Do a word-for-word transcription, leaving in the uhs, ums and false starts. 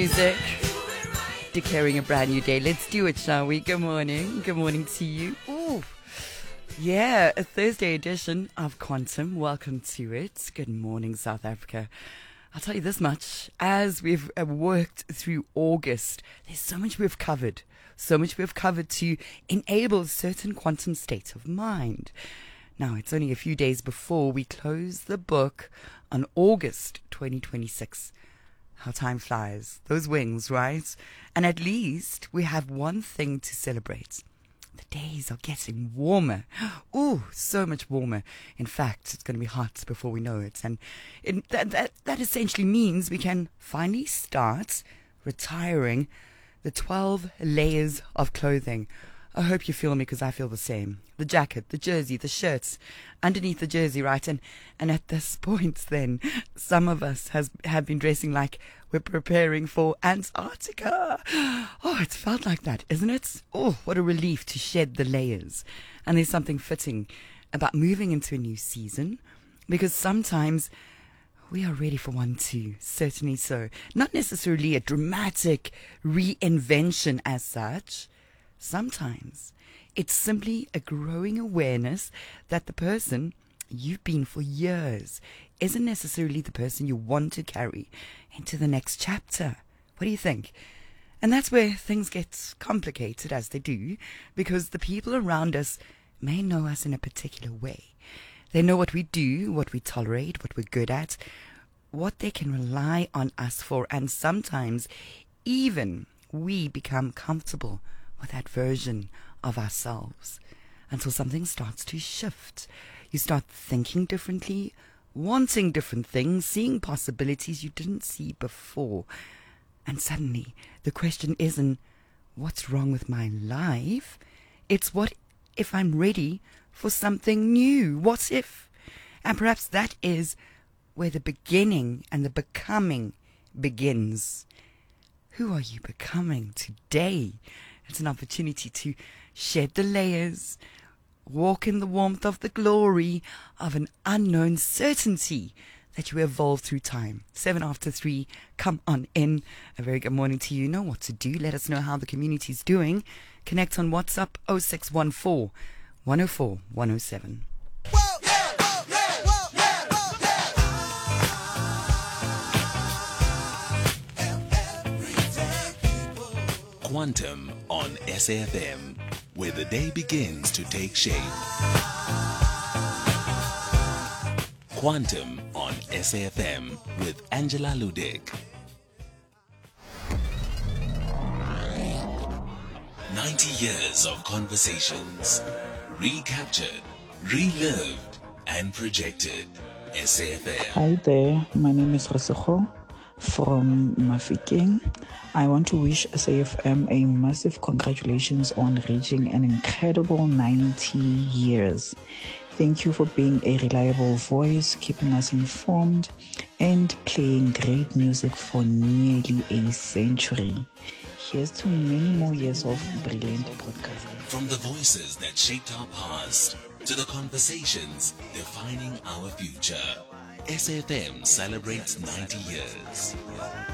Music, declaring a brand new day. Let's do it, shall we? Good morning. Good morning to you. Ooh, yeah, a Thursday edition of Quantum. Welcome to it. Good morning, South Africa. I'll tell you this much. As we've uh, worked through August, there's so much we've covered. So much we've covered to enable a certain quantum state of mind. Now, it's only a few days before we close the book on August twenty twenty-six. How time flies. Those wings, right? And at least we have one thing to celebrate. The days are getting warmer. Ooh, so much warmer. In fact, it's going to be hot before we know it. And it, that, that, that essentially means we can finally start retiring the twelve layers of clothing. I hope you feel me, because I feel the same. The jacket, the jersey, the shirts, underneath the jersey, right? And and at this point, then, some of us has have been dressing like we're preparing for Antarctica. Oh, it's felt like that, isn't it? Oh, what a relief to shed the layers. And there's something fitting about moving into a new season, because sometimes we are ready for one too, certainly so. Not necessarily a dramatic reinvention as such. Sometimes it's simply a growing awareness that the person you've been for years isn't necessarily the person you want to carry into the next chapter. What do you think? And that's where things get complicated, as they do, because the people around us may know us in a particular way. They know what we do, what we tolerate, what we're good at, what they can rely on us for, and sometimes even we become comfortable with that version of ourselves until something starts to shift. You start thinking differently, wanting different things, seeing possibilities you didn't see before. And suddenly the question isn't, what's wrong with my life? It's, what if I'm ready for something new? What if? And perhaps that is where the beginning and the becoming begins. Who are you becoming today? It's an opportunity to shed the layers, walk in the warmth of the glory of an unknown certainty that you evolve through time. Seven after three, come on in. A very good morning to you. Know what to do. Let us know how the community's doing. Connect on WhatsApp oh six one four, one oh four, one oh seven. Quantum on S A F M, where the day begins to take shape. Quantum on S A F M with Angela Ludick. ninety years of conversations, recaptured, relived, and projected. S A F M. Hi there, my name is Rasukho from Mafikeng. I want to wish S A F M a massive congratulations on reaching an incredible ninety years. Thank you for being a reliable voice, keeping us informed, and playing great music for nearly a century. Here's to many more years of brilliant podcasting. From the voices that shaped our past to the conversations defining our future, S A F M celebrates ninety years.